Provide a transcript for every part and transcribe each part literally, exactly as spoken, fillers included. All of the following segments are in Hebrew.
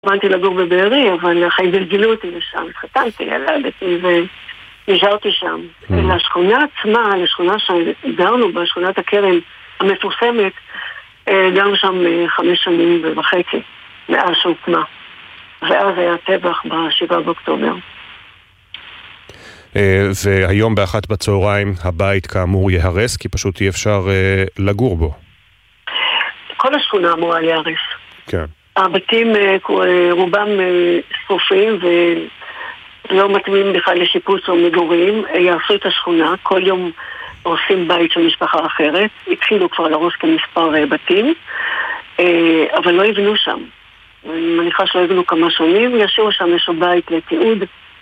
התכוונתי לגור בבארי, אבל החיים גלגלו אותי לשם, התחתנתי, ילדתי ונשארתי שם. לשכונה עצמה, לשכונה שגרנו בה, שכונת הכרם המפורסמת, גרנו שם חמש שנים וחצי, מאז שהוקמה. ואז היה טבח בשבעה באוקטובר. והיום באחת בצהריים הבית כאמור יהרס, כי פשוט אי אפשר לגור בו. כל השכונה אמורה להיהרס. כן. הבתים רובם שרופים ולא מתאימים בכלל לשיפוץ או מגורים, יעשו את השכונה, כל יום עושים בית של משפחה אחרת, התחילו כבר לרוס כמספר בתים, אבל לא יבנו שם. אני מניחה שלא יבנו כמה שנים, ישאירו שם איזשהו בית לתיעוד,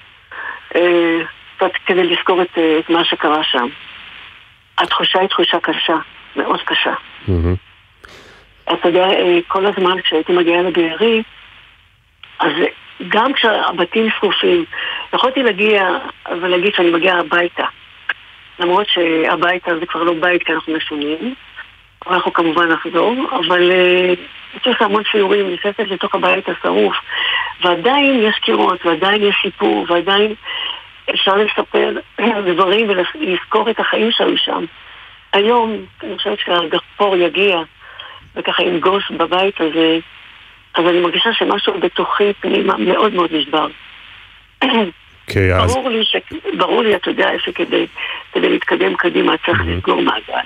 קצת כדי לזכור את, את מה שקרה שם. התחושה היא תחושה קשה, מאוד קשה. Mm-hmm. אתה יודע, כל הזמן כשהייתי מגיעה לבארי, אז גם כשהבתים שרופים, יכולתי להגיע ולהגיד שאני מגיעה הביתה. למרות שהביתה זה כבר לא בית כי אנחנו משונים, אבל אנחנו כמובן נחזור, אבל יש לך המון סיורים, ניספת לתוך הבית השרוף, ועדיין יש קירות, ועדיין יש סיפור, ועדיין אפשר לספר דברים ולזכור את החיים שלנו שם. היום, אני חושבת שהגפור יגיע, וככה ינגוס בבית הזה, אז אני מרגישה שמשהו בתוכי פנימה מאוד מאוד נשבר. Okay, אז... ברור לי, ש... ברור לי, אתה יודע, איפה כדי, כדי להתקדם קדימה צריך mm-hmm. לסגור מעגל.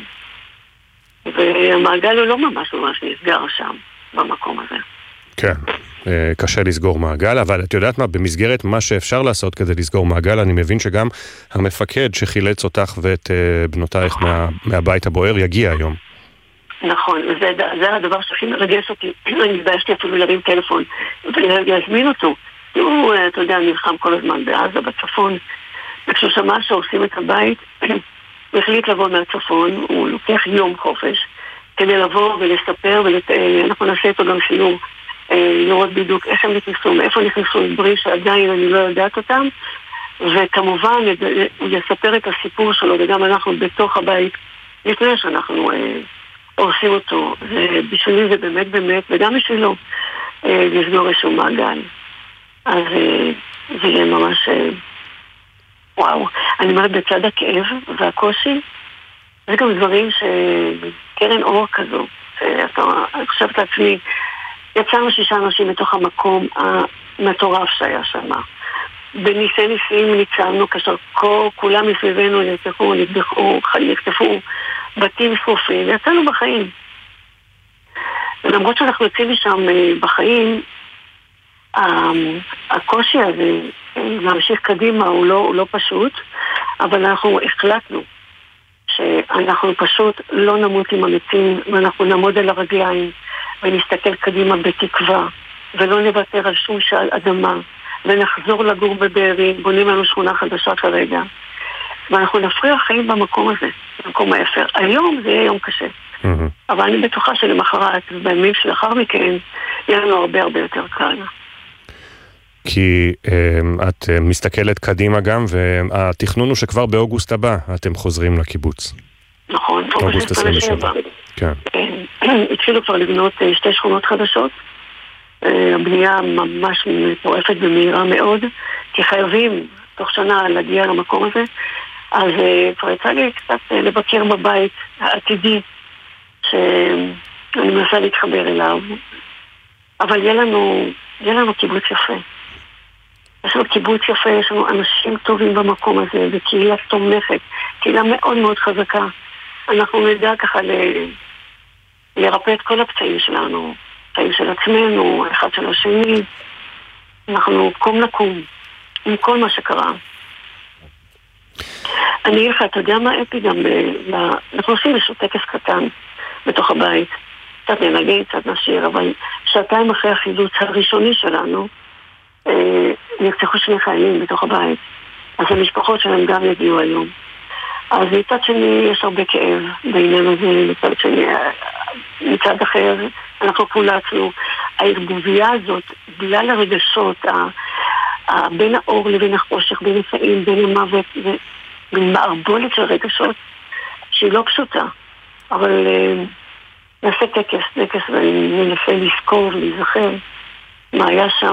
והמעגל הוא לא ממש ממש נסגר שם, במקום הזה. כן, קשה לסגור מעגל, אבל את יודעת מה, במסגרת מה שאפשר לעשות כדי לסגור מעגל, אני מבין שגם המפקד שחילץ אותך ואת בנותייך מה, מהבית הבוער יגיע היום. נכון, זה, זה הדבר שהכי מרגש אותי, אני התביישתי אפילו להרים טלפון ולהזמין אותו. הוא, אתה יודע, נלחם כל הזמן בעזה, בצפון, וכשהוא שמע שעושים את הבית, הוא החליט לבוא מהצפון, הוא לוקח יום חופש, כדי לבוא ולספר, ואנחנו נעשה איתו גם שיעור, לראות בדיוק איך הם נכנסו, מאיפה נכנסו עברי שעדיין אני לא יודעת אותם, וכמובן הוא יספר את הסיפור שלו, וגם אנחנו בתוך הבית, לפני שאנחנו עושים אותו, ובשבילי זה באמת באמת, וגם בשבילו לסגור איזשהו מעגל. אז זה יהיה ממש, וואו, אני אומרת בצד הכאב והקושי, זה גם דברים שקרן אור כזו, שאתה חושבת לעצמי, יצאנו שישה אנשים מתוך המקום המטורף שהיה שם. בניסי ניסים ניצלנו כאשר כולם מסביבנו נרצחו, נקדחו, נחטפו, בתים שרופים, יצאנו בחיים. ולמרות שאנחנו יוצאים משם בחיים, הקושי הזה להמשיך קדימה הוא לא, הוא לא פשוט, אבל אנחנו החלטנו שאנחנו פשוט לא נמות עם המתים, ואנחנו נעמוד על הרגליים ונסתכל קדימה בתקווה, ולא נוותר על שום שעל אדמה, ונחזור לגור בבארי, בונים לנו שכונה חדשה כרגע, ואנחנו נפריע חיים במקום הזה, במקום האפר. היום זה יהיה יום קשה, mm-hmm. אבל אני בטוחה שלמחרת, בימים שלאחר מכן, יהיה לנו הרבה הרבה יותר קל. כי um, את uh, מסתכלת קדימה גם, והתכנון הוא שכבר באוגוסט הבא אתם חוזרים לקיבוץ. נכון, אוגוסט עשרים ושבע. כן. התחילו כבר לבנות שתי שכונות חדשות. הבנייה ממש מטורפת ומהירה מאוד, כי חייבים תוך שנה להגיע למקום הזה. אז כבר יצא לי קצת לבקר בבית העתידי, שאני מנסה להתחבר אליו. אבל יהיה לנו, יהיה לנו קיבוץ יפה. יש לנו קיבוץ יפה, יש לנו אנשים טובים במקום הזה, וקהילה תומכת, קהילה מאוד מאוד חזקה. אנחנו נדע ככה ל... לרפא את כל הפצעים שלנו, פצעים של עצמנו, אחד של השני. אנחנו קום לקום עם כל מה שקרה. אני אגיד לך, אתה יודע מה אפי גם, אנחנו עושים איזשהו טקס קטן בתוך הבית, קצת ננגן, קצת נשיר, אבל שעתיים אחרי החילוץ הראשוני שלנו, נרצחו שני חיילים בתוך הבית. אז המשפחות שלהם גם יגיעו היום. אז מצד שני יש הרבה כאב בעניין הזה, מצד שני, מצד אחר אנחנו פולצנו. הערבוביה הזאת, בגלל הרגשות, בין האור לבין החושך, בין הפעים, בין המוות, בין מערבולת של רגשות, שהיא לא פשוטה. אבל נעשה טקס, טקס, וננסה לזכור, להיזכר, מה היה שם.